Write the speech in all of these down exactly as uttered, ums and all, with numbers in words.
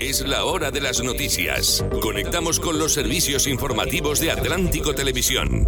Es la hora de las noticias. Conectamos con los servicios informativos de Atlántico Televisión.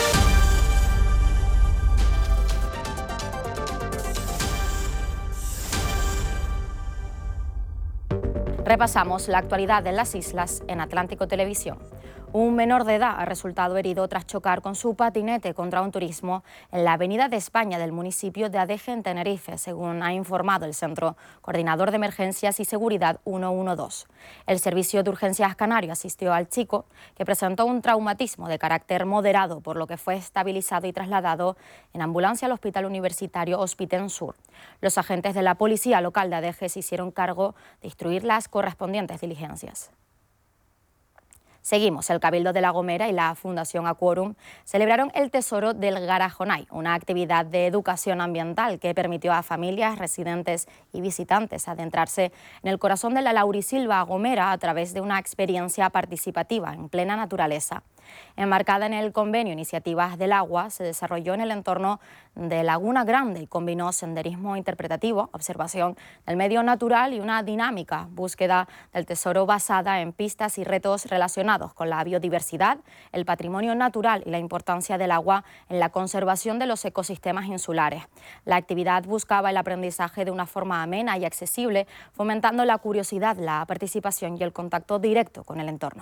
Repasamos la actualidad de las islas en Atlántico Televisión. Un menor de edad ha resultado herido tras chocar con su patinete contra un turismo en la Avenida de España del municipio de Adeje, en Tenerife, según ha informado el Centro Coordinador de Emergencias y Seguridad ciento doce. El Servicio de Urgencias Canario asistió al chico, que presentó un traumatismo de carácter moderado, por lo que fue estabilizado y trasladado en ambulancia al Hospital Universitario Hospitensur. Los agentes de la Policía Local de Adeje se hicieron cargo de instruir las correspondientes diligencias. Seguimos. El Cabildo de La Gomera y la Fundación Aquorum celebraron el Tesoro del Garajonay, una actividad de educación ambiental que permitió a familias, residentes y visitantes adentrarse en el corazón de la Laurisilva Gomera a través de una experiencia participativa en plena naturaleza. Enmarcada en el convenio Iniciativas del Agua, se desarrolló en el entorno de Laguna Grande y combinó senderismo interpretativo, observación del medio natural y una dinámica búsqueda del tesoro basada en pistas y retos relacionados con la biodiversidad, el patrimonio natural y la importancia del agua en la conservación de los ecosistemas insulares. La actividad buscaba el aprendizaje de una forma amena y accesible, fomentando la curiosidad, la participación y el contacto directo con el entorno.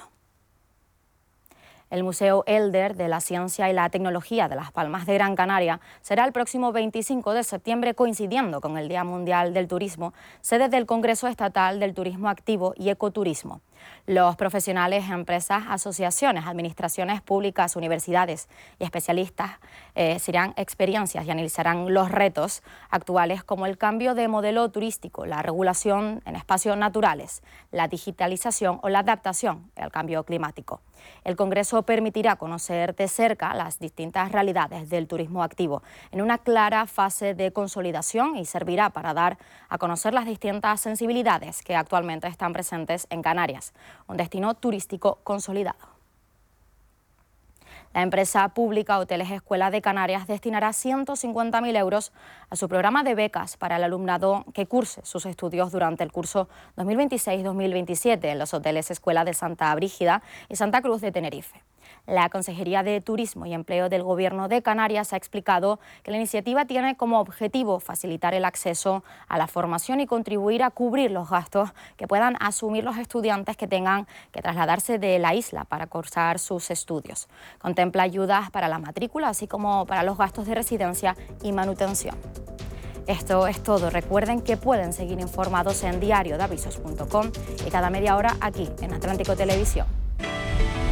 El Museo Elder de la Ciencia y la Tecnología de Las Palmas de Gran Canaria será el próximo veinticinco de septiembre, coincidiendo con el Día Mundial del Turismo, sede del Congreso Estatal del Turismo Activo y Ecoturismo. Los profesionales, empresas, asociaciones, administraciones públicas, universidades y especialistas eh, serán experiencias y analizarán los retos actuales como el cambio de modelo turístico, la regulación en espacios naturales, la digitalización o la adaptación al cambio climático. El Congreso permitirá conocer de cerca las distintas realidades del turismo activo en una clara fase de consolidación y servirá para dar a conocer las distintas sensibilidades que actualmente están presentes en Canarias, un destino turístico consolidado. La empresa pública Hoteles Escuela de Canarias destinará ciento cincuenta mil euros a su programa de becas para el alumnado que curse sus estudios durante el curso dos mil veintiséis dos mil veintisiete en los Hoteles Escuela de Santa Brígida y Santa Cruz de Tenerife. La Consejería de Turismo y Empleo del Gobierno de Canarias ha explicado que la iniciativa tiene como objetivo facilitar el acceso a la formación y contribuir a cubrir los gastos que puedan asumir los estudiantes que tengan que trasladarse de la isla para cursar sus estudios. Contempla ayudas para la matrícula, así como para los gastos de residencia y manutención. Esto es todo. Recuerden que pueden seguir informados en diario de avisos punto com y cada media hora aquí en Atlántico Televisión.